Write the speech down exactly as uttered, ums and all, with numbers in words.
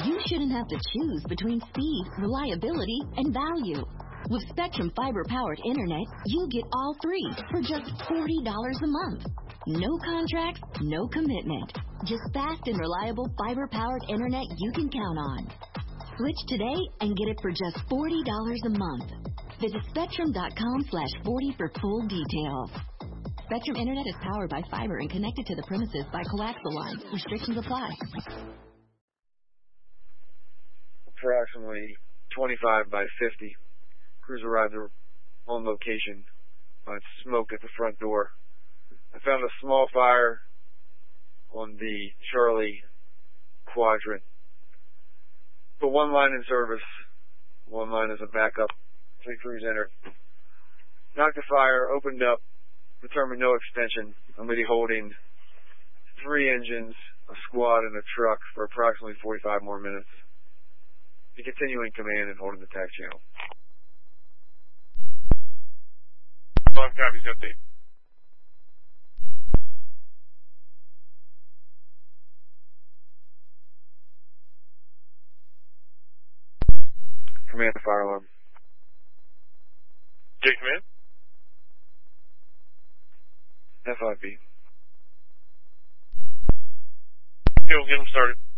you shouldn't have to choose between speed, reliability, and value. With Spectrum fiber-powered internet, you get all three for just forty dollars a month. No contracts, no commitment. Just fast and reliable fiber-powered internet you can count on. Switch today and get it for just forty dollars a month. Visit spectrum.com slash 40 for full details. Spectrum Internet is powered by fiber and connected to the premises by coaxial lines. Restrictions apply. Approximately twenty-five by fifty. Crews arrived on location. Find smoke at the front door. I found a small fire on the Charlie quadrant. Put one line in service. One line as a backup. Three crews entered. Knocked the fire, opened up, determined no extension. I'm going to be holding three engines, a squad, and a truck for approximately forty-five more minutes. Be continuing command and holding the tac channel. Five copies, update. Command the fire alarm. J command. F I B. Okay, we'll get them started.